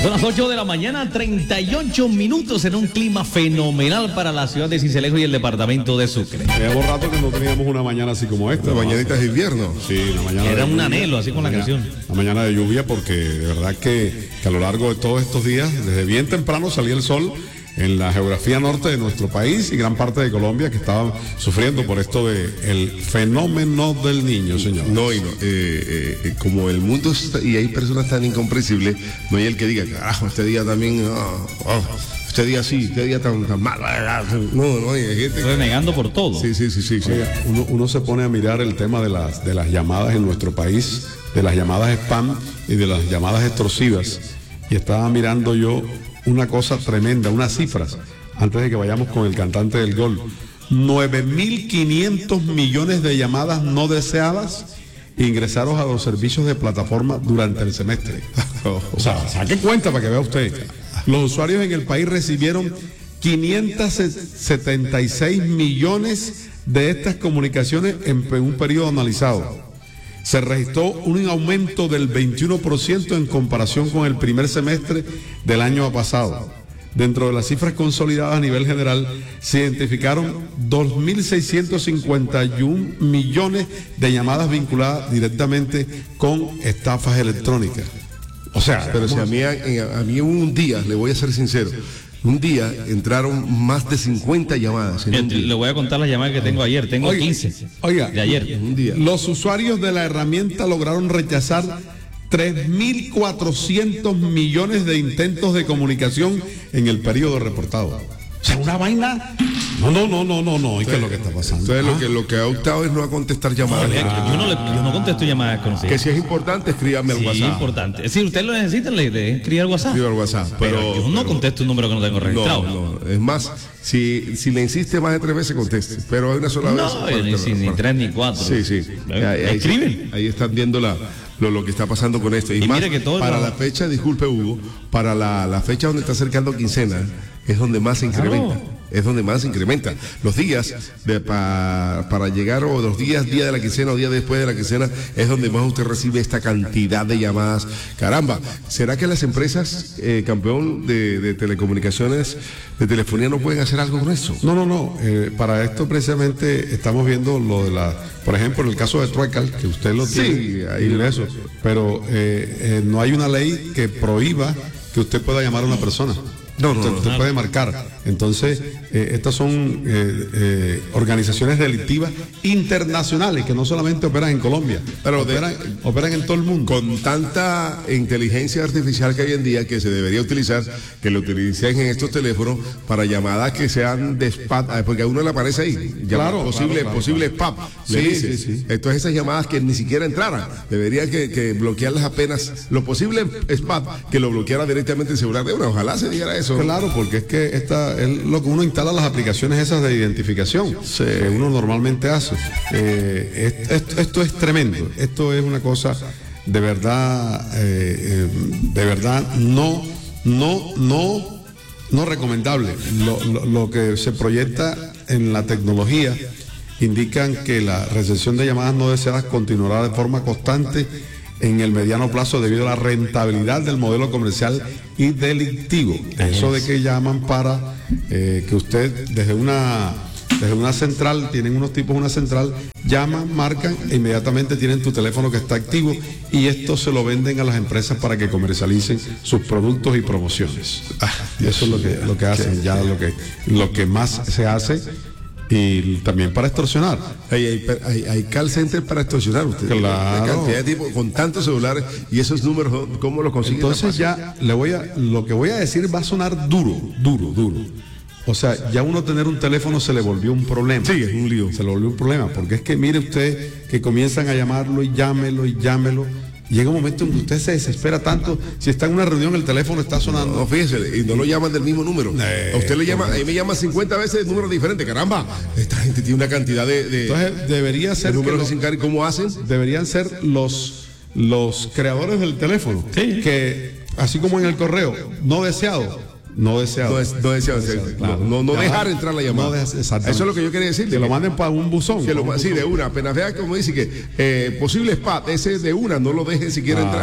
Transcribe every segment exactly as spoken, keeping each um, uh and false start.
Son las ocho de la mañana, treinta y ocho minutos en un clima fenomenal para la ciudad de Sincelejo y el departamento de Sucre. Llevamos rato que no teníamos una mañana así como esta. La mañanita de invierno. Sí, una mañana. Era de un lluvia, anhelo, así con la mañana, canción. La mañana de lluvia, porque de verdad que, que a lo largo de todos estos días, desde bien temprano salía el sol en la geografía norte de nuestro país y gran parte de Colombia que estaban sufriendo por esto de el fenómeno del niño, señor. No, y no, eh, eh, como el mundo está, y hay personas tan incomprensibles, no hay el que diga, carajo, este día también, oh, oh, este día sí, este día tan, tan mal. No, no, hay gente. Renegando por todo. Sí, sí, sí, sí. sí. Oiga, uno, uno se pone a mirar el tema de las, de las llamadas en nuestro país, de las llamadas spam y de las llamadas extorsivas. Y estaba mirando yo una cosa tremenda, unas cifras, antes de que vayamos con el cantante del gol. nueve mil quinientos millones de llamadas no deseadas ingresaron a los servicios de plataforma durante el semestre. O sea, saque cuenta para que vea usted. Los usuarios en el país recibieron quinientos setenta y seis millones de estas comunicaciones en un periodo analizado. Se registró un aumento del veintiuno por ciento en comparación con el primer semestre del año pasado. Dentro de las cifras consolidadas a nivel general, se identificaron dos mil seiscientos cincuenta y un millones de llamadas vinculadas directamente con estafas electrónicas. O sea, pero si a mí, a, a mí un día, le voy a ser sincero, un día entraron más de cincuenta llamadas. En un día. Le voy a contar las llamadas que tengo ayer. Tengo Oiga, quince oiga, de ayer. En un día. Los usuarios de la herramienta lograron rechazar tres mil cuatrocientos millones de intentos de comunicación en el periodo reportado. O sea, una vaina. No, no, no, no, no, no. ¿Y qué es lo que está pasando? Entonces ¿Ah? lo que lo que ha optado es no a contestar llamadas. Yo no, le, yo no contesto llamadas conocidas. Que si es importante, escríbame al Sí, WhatsApp. importante. Si usted lo necesita, le le escribe al WhatsApp. Escribe al WhatsApp. Pero, Pero, yo no pero- contesto un número que no tengo registrado. No, no. Es más, si, si le insiste más de tres veces, conteste. Pero hay una sola vez. No, ni, ni, ni tres ni cuatro. Sí, sí. ¿Eh? Ahí, ahí- Escriben. Ahí están viendo la, lo, lo que está pasando con esto. Y, Y más, mire que todo para lo- la fecha, disculpe Hugo, para la, la fecha donde está acercando quincena, es donde más se incrementa. Claro. Es donde más se incrementa. Los días de, pa, para llegar, o los días, día de la quincena o día después de la quincena, es donde más usted recibe esta cantidad de llamadas. Caramba, ¿será que las empresas, eh, campeón de, de telecomunicaciones, de telefonía, no pueden hacer algo con eso? No, no, no. Eh, para esto precisamente estamos viendo lo de la, por ejemplo, en el caso de Truecal, que usted lo Sí, tiene, ahí ingreso, pero eh, eh, no hay una ley que prohíba que usted pueda llamar a una persona. No, no, usted, no. usted puede marcar. Entonces, eh, estas son eh, eh, organizaciones delictivas internacionales que no solamente operan en Colombia, Pero de- operan, operan en todo el mundo. Con tanta inteligencia artificial que hay en día, que se debería utilizar, que lo utilicen en estos teléfonos para llamadas que sean de spam, ah, porque a uno le aparece ahí, llama- Claro, posible, claro, claro, posible claro. spam. Le Sí, dice. sí, sí. Entonces esas llamadas que ni siquiera entraran, debería que, que bloquearlas apenas, lo posible spam, que lo bloqueara directamente el celular de uno. Ojalá se dijera eso. Claro, porque es que esta es lo que uno instala las aplicaciones esas de identificación que uno normalmente hace. Eh, es- es- esto es tremendo. Esto es una cosa de verdad, eh, eh, de verdad no, no, no, no recomendable. Lo, lo- lo que se proyecta en la tecnología indican que la recepción de llamadas no deseadas continuará de forma constante en el mediano plazo debido a la rentabilidad del modelo comercial y delictivo. Eso de que llaman para eh, que usted desde una desde una central, tienen unos tipos una central, llaman, marcan e inmediatamente tienen tu teléfono que está activo y esto se lo venden a las empresas para que comercialicen sus productos y promociones. Ah, y eso es lo que, lo que hacen, ya lo que, lo que más se hace. Y también para extorsionar. Hay, hay, hay, hay call center para extorsionar usted. Claro. La cantidad de tipos con tantos celulares y esos números, ¿cómo los consiguen? Entonces ya le voy a, lo que voy a decir va a sonar duro, duro, duro. O sea, ya uno tener un teléfono se le volvió un problema. Sí, es un lío. Se le volvió un problema, porque es que mire usted que comienzan a llamarlo y llámelo y llámelo. Llega un momento en que usted se desespera tanto. Si está en una reunión, el teléfono está sonando. No, fíjese, y no lo llaman del mismo número. Eh, a usted le llama, a mí me llama cincuenta veces de números diferentes. Caramba, esta gente tiene una cantidad de, de, Entonces debería de ser que números lo- que se encargan. ¿Cómo hacen? deberían ser los los creadores del teléfono, Sí. que así como en el correo, no deseado, no deseado. No, es, no desean hacer- Claro. no, no, no Ya. dejar entrar la llamada. No des- exactamente. Eso es lo que yo quería decirle. Que lo manden para un buzón. Que lo- para un sí, buzón. de una. Apenas vea como dice que eh, posible spam, ese de una, no lo dejen siquiera Ah, entrar.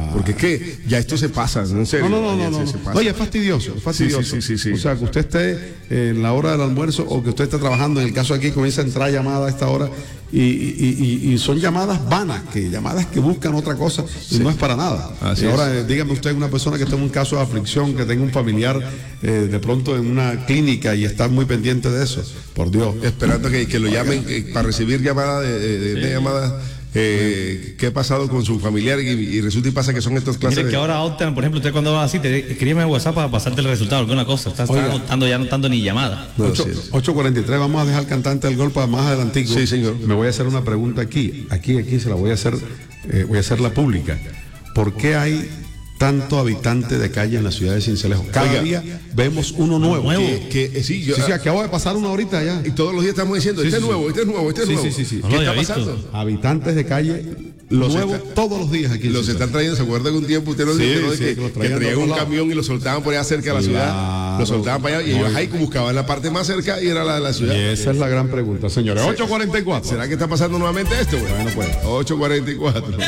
Porque es que ya esto se pasa, ¿no? En serio. No, no, no, ya no, se- no. se pasa. No, ya es fastidioso, es fastidioso. Sí, sí, sí, sí, sí. O sea, que usted esté en la hora del almuerzo o que usted esté trabajando, en el caso de aquí comienza a entrar llamada a esta hora y, y- y- y son llamadas vanas, que llamadas que buscan otra cosa y no es para nada. Así y ahora, es. eh, dígame usted, una persona que está en un caso de aflicción, que tenga un familiar eh, de pronto en una clínica y está muy pendiente de eso, por Dios. Esperando que, que lo llamen eh, para recibir llamadas de, de- de- de llamadas. Eh, ¿Qué ha pasado con su familiar? Y, y resulta y pasa que son estas clases Mire de... que ahora optan, por ejemplo, usted cuando va así, te escríbeme en WhatsApp para pasarte el resultado, alguna cosa. Estás Oiga. anotando ya, no dando ni llamada. No, ocho- así es. ocho cuarenta y tres, vamos a dejar cantante el gol para más adelantico. Sí, señor. Me voy a hacer una pregunta aquí, aquí, aquí se la voy a hacer, eh, voy a hacerla pública. ¿Por qué hay tanto habitante de calle en la ciudad de Sincelejo? Cada Oiga. día vemos uno nuevo. Nuevo. Que, que, eh, sí, yo, Sí, sí, acabo de pasar una ahorita allá. y todos los días estamos diciendo, este Sí, es sí, nuevo, sí. este es nuevo, este es Sí, nuevo. sí, sí, sí. No ¿Qué lo está había visto. pasando? Habitantes de calle Los nuevos está- todos los días aquí. en Los Sincelejo. están trayendo, ¿se acuerda que un tiempo usted nos Sí, dijo, ¿no? sí, que, que los que traían de traían un otro lado. camión y lo soltaban por allá cerca de la ciudad? Claro. Lo soltaban para allá y ellos Oiga. ahí buscaban la parte más cerca y era la de la ciudad. Y esa es la gran pregunta, señores. ocho cuarenta y cuatro. ¿Será que está pasando nuevamente esto, güey? Bueno, pues. ocho cuarenta y cuatro.